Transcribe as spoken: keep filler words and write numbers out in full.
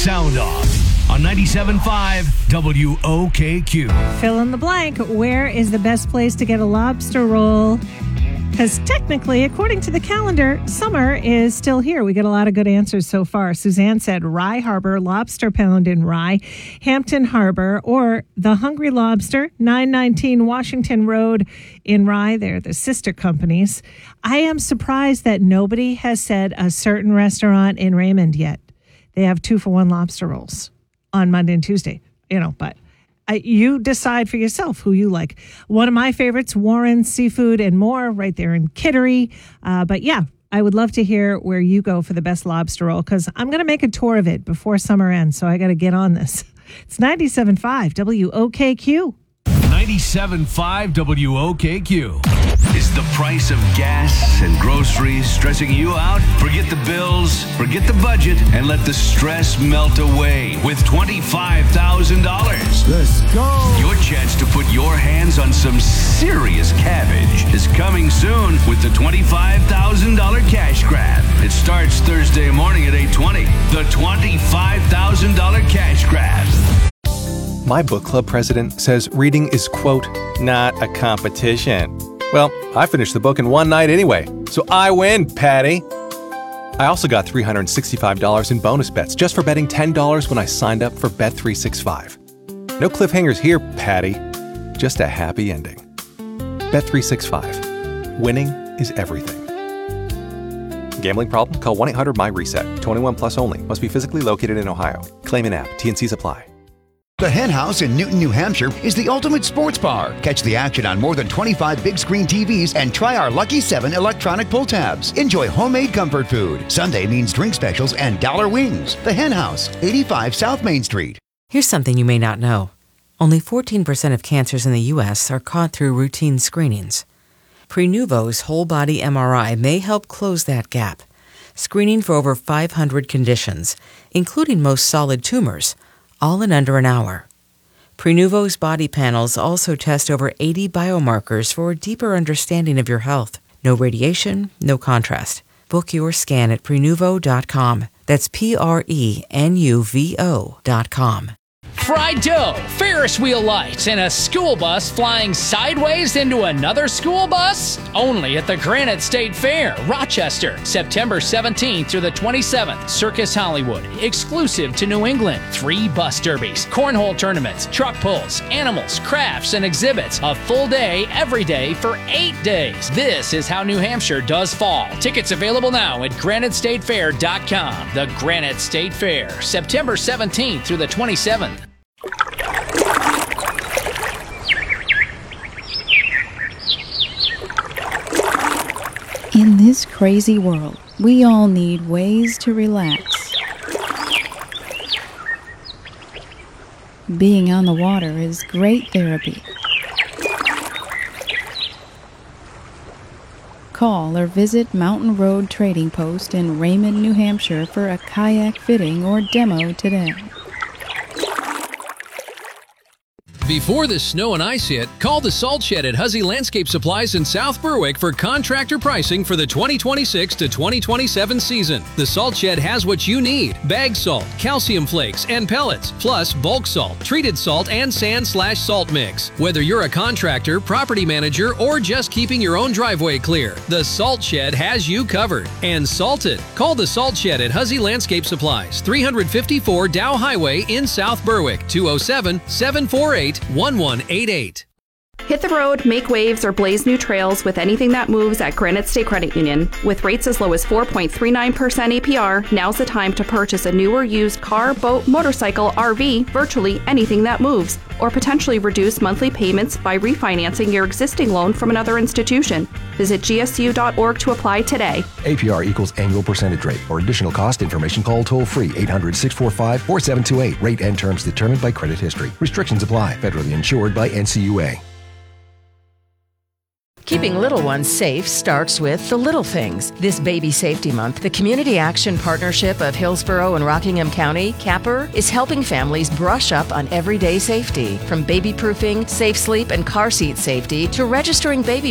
Sound Off on ninety-seven point five W O K Q. Fill in the blank. Where is the best place to get a lobster roll? Because technically, according to the calendar, summer is still here. We get a lot of good answers so far. Suzanne said Rye Harbor Lobster Pound in Rye, Hampton Harbor, or the Hungry Lobster, nine nineteen Washington Road in Rye. They're the sister companies. I am surprised that nobody has said a certain restaurant in Raymond yet. They have two for one lobster rolls on Monday and Tuesday, you know, but I, you decide for yourself who you like. One of my favorites, Warren Seafood and More, right there in Kittery. Uh, but yeah, I would love to hear where you go for the best lobster roll, because I'm going to make a tour of it before summer ends, so I got to get on this. It's ninety-seven point five W O K Q. ninety-seven point five W O K Q. Is the price of gas and groceries stressing you out? Forget the bills, forget the budget, and let the stress melt away with twenty-five thousand dollars. Let's go! Your chance to put your hands on some serious cabbage is coming soon with the twenty-five thousand dollars cash grab. It starts Thursday morning at eight twenty. The twenty-five thousand dollars cash grab. My book club president says reading is, quote, not a competition. Well, I finished the book in one night anyway, so I win, Patty. I also got three hundred sixty-five dollars in bonus bets just for betting ten dollars when I signed up for Bet three sixty-five. No cliffhangers here, Patty. Just a happy ending. Bet three sixty-five. Winning is everything. Gambling problem? Call one eight hundred M Y reset. twenty-one plus only. Must be physically located in Ohio. Claim in app. T and Cs apply. The Hen House in Newton, New Hampshire is the ultimate sports bar. Catch the action on more than twenty-five big screen T Vs and try our Lucky seven electronic pull tabs. Enjoy homemade comfort food. Sunday means drink specials and dollar wings. The Hen House, eighty-five South Main Street. Here's something you may not know. Only fourteen percent of cancers in the U S are caught through routine screenings. Prenuvo's whole body M R I may help close that gap, screening for over five hundred conditions, including most solid tumors, all in under an hour. Prenuvo's body panels also test over eighty biomarkers for a deeper understanding of your health. No radiation, no contrast. Book your scan at Prenuvo dot com. That's P R E N U V O dot com. Fried dough, Ferris wheel lights, and a school bus flying sideways into another school bus? Only at the Granite State Fair, Rochester, September seventeenth through the twenty-seventh. Circus Hollywood, exclusive to New England. Three bus derbies, cornhole tournaments, truck pulls, animals, crafts, and exhibits. A full day, every day, for eight days. This is how New Hampshire does fall. Tickets available now at granite state fair dot com. The Granite State Fair, September seventeenth through the twenty-seventh. In this crazy world, we all need ways to relax. Being on the water is great therapy. Call or visit Mountain Road Trading Post in Raymond, New Hampshire for a kayak fitting or demo today. Before the snow and ice hit, call the Salt Shed at Huzzy Landscape Supplies in South Berwick for contractor pricing for the twenty twenty-six to twenty twenty-seven season. The Salt Shed has what you need: bag salt, calcium flakes, and pellets, plus bulk salt, treated salt, and sand slash salt mix. Whether you're a contractor, property manager, or just keeping your own driveway clear, the Salt Shed has you covered. And salted. Call the Salt Shed at Huzzy Landscape Supplies, three fifty-four Dow Highway in South Berwick, two oh seven, seven four eight, one one eight eight. Hit the road, make waves, or blaze new trails with anything that moves at Granite State Credit Union. With rates as low as four point three nine percent A P R, now's the time to purchase a new or used car, boat, motorcycle, R V, virtually anything that moves, or potentially reduce monthly payments by refinancing your existing loan from another institution. Visit G S U dot org to apply today. A P R equals annual percentage rate. For additional cost information, call toll free eight hundred, six four five, four seven two eight. Rate and terms determined by credit history. Restrictions apply. Federally insured by N C U A. Keeping little ones safe starts with the little things. This Baby Safety Month, the Community Action Partnership of Hillsborough and Rockingham County, CAPR, is helping families brush up on everyday safety. From baby-proofing, safe sleep, and car seat safety to registering baby